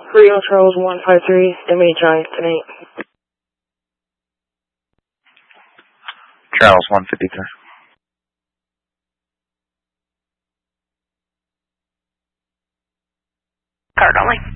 Rio Charles 153, MHI tonight. Charles 153. Card only.